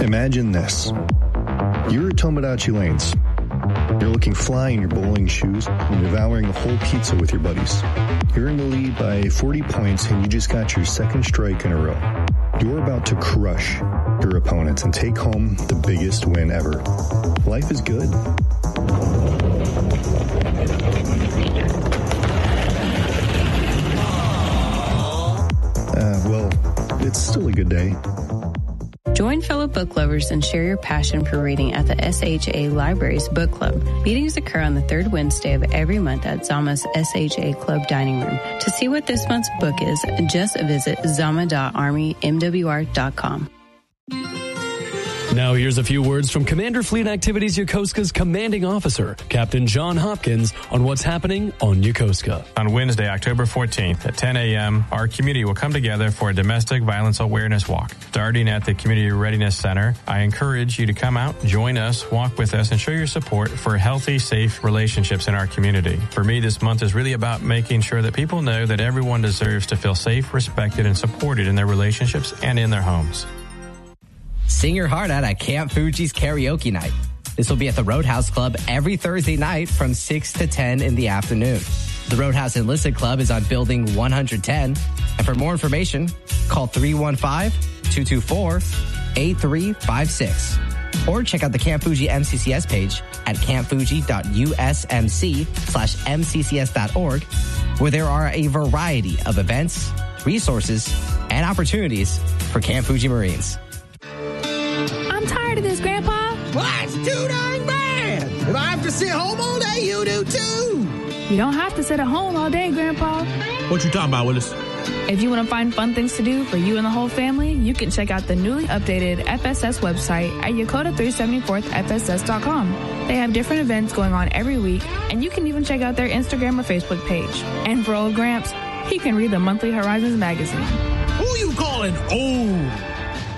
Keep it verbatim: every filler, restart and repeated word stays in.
Imagine this. You're at Tomodachi Lanes. You're looking fly in your bowling shoes and devouring a whole pizza with your buddies. You're in the lead by forty points and you just got your second strike in a row. You're about to crush your opponents and take home the biggest win ever. Life is good. Uh, well, it's still a good day. Join fellow book lovers and share your passion for reading at the S H A Libraries Book Club. Meetings occur on the third Wednesday of every month at Zama's S H A Club Dining Room. To see what this month's book is, just visit zama dot army m w r dot com. Now here's a few words from Commander Fleet Activities Yokosuka's commanding officer, Captain John Hopkins, on what's happening on Yokosuka. On Wednesday, October fourteenth at ten a.m., our community will come together for a domestic violence awareness walk. Starting at the Community Readiness Center, I encourage you to come out, join us, walk with us, and show your support for healthy, safe relationships in our community. For me, this month is really about making sure that people know that everyone deserves to feel safe, respected, and supported in their relationships and in their homes. Sing your heart out at Camp Fuji's Karaoke Night. This will be at the Roadhouse Club every Thursday night from six to ten in the afternoon. The Roadhouse Enlisted Club is on Building one hundred ten. And for more information, call three one five, two two four, eight three five six. Or check out the Camp Fuji M C C S page at campfuji.usmc slash mccs.org, where there are a variety of events, resources, and opportunities for Camp Fuji Marines. I'm tired of this, Grandpa. Well, that's too darn bad. If I have to sit home all day, you do too. You don't have to sit at home all day, Grandpa. What you talking about, Willis? If you want to find fun things to do for you and the whole family, you can check out the newly updated F S S website at Yokota three seventy-fourth F S S dot com. They have different events going on every week, and you can even check out their Instagram or Facebook page. And for old Gramps, he can read the monthly Horizons magazine. Who you calling old?